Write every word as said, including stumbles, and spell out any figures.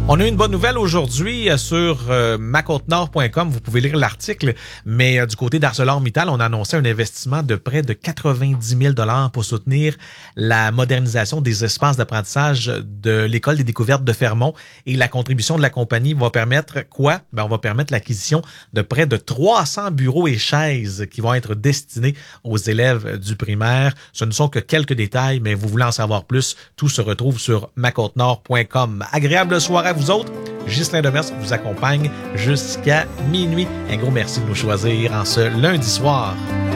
On a une bonne nouvelle aujourd'hui sur euh, ma côte nord point com. Vous pouvez lire l'article, mais euh, du côté d'ArcelorMittal, on a annoncé un investissement de près de quatre-vingt-dix mille dollars pour soutenir la modernisation des espaces d'apprentissage de l'École des découvertes de Fermont. Et la contribution de la compagnie va permettre quoi? Ben, on va permettre l'acquisition de près de trois cents bureaux et chaises qui vont être destinés aux élèves du primaire. Ce ne sont que quelques détails, mais vous voulez en savoir plus, tout se retrouve sur ma côte nord point com. Agréable soirée à vous autres. Ghislain Demers vous accompagne jusqu'à minuit. Un gros merci de nous choisir en ce lundi soir.